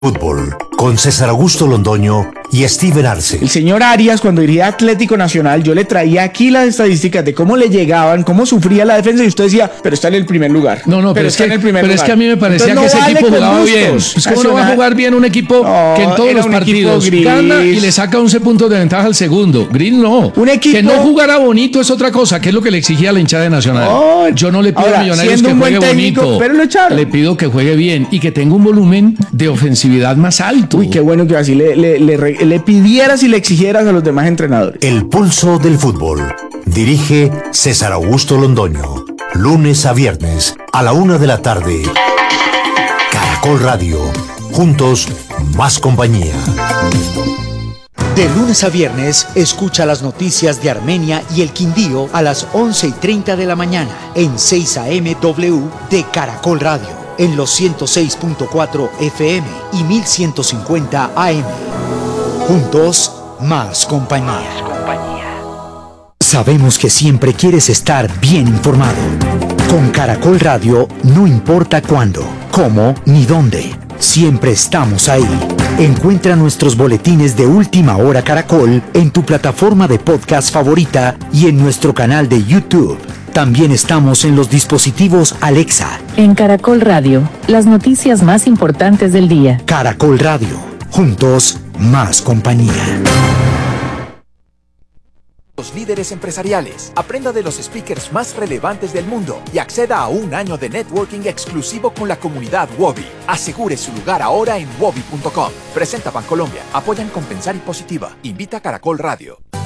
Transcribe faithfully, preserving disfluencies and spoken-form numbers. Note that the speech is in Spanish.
Fútbol, con César Augusto Londoño y Steven Arce. El señor Arias, cuando dirigía Atlético Nacional, yo le traía aquí las estadísticas de cómo le llegaban, cómo sufría la defensa, y usted decía, pero está en el primer lugar. No, no, pero, pero es, que, en el primer pero lugar. Es que a mí me parecía Entonces, que no ese vale equipo jugaba gustos. bien. Pues ¿cómo no va a jugar bien un equipo no, que en todos los partidos gana y le saca once puntos de ventaja al segundo? Gris no. Un equipo... Que no jugara bonito es otra cosa, que es lo que le exigía a la hinchada de Nacional. Oh, yo no le pido ahora, a Millonarios que juegue técnico, bonito, pero lo echaron. Le pido que juegue bien y que tenga un volumen de ofensividad más alto. Uy, qué bueno que así le, le, le, le pidieras y le exigieras a los demás entrenadores. El pulso del fútbol. Dirige César Augusto Londoño. Lunes a viernes a la una de la tarde. Caracol Radio. Juntos, más compañía. De lunes a viernes, escucha las noticias de Armenia y el Quindío a las once y treinta de la mañana en seis A M W de Caracol Radio, en los ciento seis punto cuatro F M y mil ciento cincuenta A M. Juntos, más compañía. Sabemos que siempre quieres estar bien informado. Con Caracol Radio, no importa cuándo, cómo ni dónde. Siempre estamos ahí. Encuentra nuestros boletines de Última Hora Caracol en tu plataforma de podcast favorita y en nuestro canal de YouTube. También estamos en los dispositivos Alexa. En Caracol Radio, las noticias más importantes del día. Caracol Radio, juntos, más compañía. Los líderes empresariales. Aprenda de los speakers más relevantes del mundo y acceda a un año de networking exclusivo con la comunidad Wobi. Asegure su lugar ahora en wobi punto com. Presenta Bancolombia. Apoyan Compensar y Positiva. Invita a Caracol Radio.